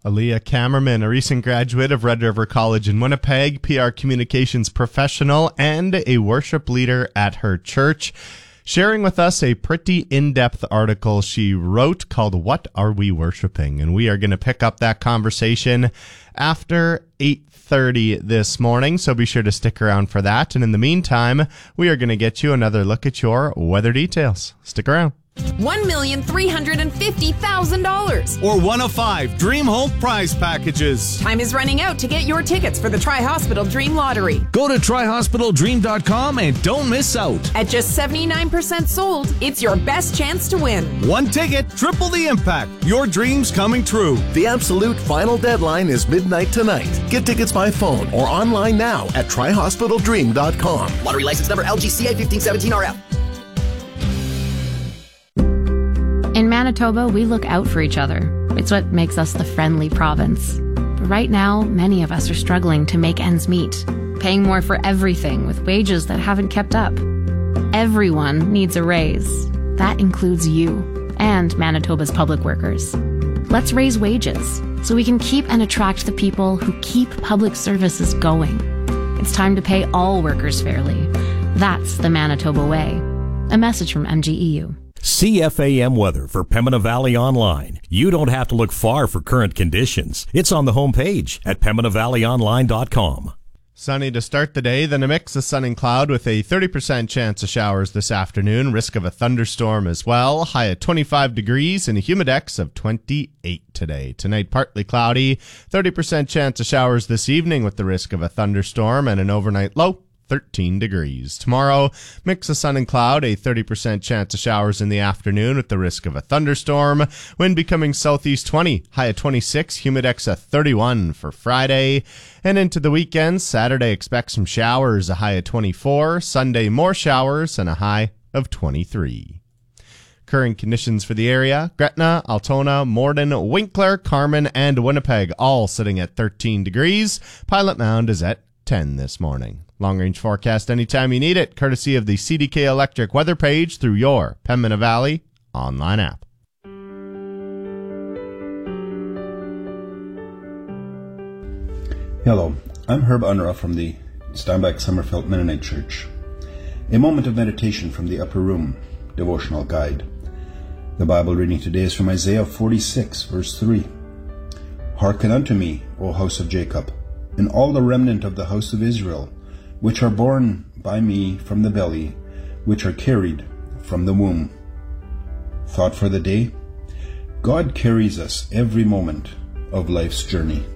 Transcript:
Aaliyah Kammerman, a recent graduate of Red River College in Winnipeg, PR communications professional, and a worship leader at her church, sharing with us a pretty in-depth article she wrote called What Are We Worshiping? And we are going to pick up that conversation after 8:30 this morning, so be sure to stick around for that. And in the meantime, we are going to get you another look at your weather details. Stick around. $1,350,000. Or one of 5 Dream Home prize packages. Time is running out to get your tickets for the Tri-Hospital Dream Lottery. Go to TriHospitalDream.com and don't miss out. At just 79% sold, it's your best chance to win. One ticket, triple the impact. Your dreams coming true. The absolute final deadline is midnight tonight. Get tickets by phone or online now at TriHospitalDream.com. Lottery license number LGCA 1517RF. In Manitoba, we look out for each other. It's what makes us the friendly province. But right now, many of us are struggling to make ends meet, paying more for everything with wages that haven't kept up. Everyone needs a raise. That includes you and Manitoba's public workers. Let's raise wages so we can keep and attract the people who keep public services going. It's time to pay all workers fairly. That's the Manitoba way. A message from MGEU. CFAM weather for Pembina Valley Online. You don't have to look far for current conditions. It's on the homepage at PembinaValleyOnline.com. Sunny to start the day, then a mix of sun and cloud with a 30% chance of showers this afternoon. Risk of a thunderstorm as well. High at 25 degrees and a humidex of 28 today. Tonight, partly cloudy. 30% chance of showers this evening with the risk of a thunderstorm and an overnight low 13 degrees. Tomorrow, mix of sun and cloud, a 30% chance of showers in the afternoon with the risk of a thunderstorm. Wind becoming southeast 20, high at 26, humidex at 31 for Friday. And into the weekend, Saturday expect some showers, a high at 24. Sunday, more showers and a high of 23. Current conditions for the area: Gretna, Altona, Morden, Winkler, Carman, and Winnipeg, all sitting at 13 degrees. Pilot Mound is at 10 this morning. Long-range forecast anytime you need it, courtesy of the CDK Electric weather page through your Pembina Valley online app. Hello, I'm Herb Unruh from the Steinbach Summerfeld Mennonite Church. A moment of meditation from the Upper Room devotional guide. The Bible reading today is from Isaiah 46, verse 3. Hearken unto me, O house of Jacob, and all the remnant of the house of Israel, which are born by me from the belly, which are carried from the womb. Thought for the day: God carries us every moment of life's journey.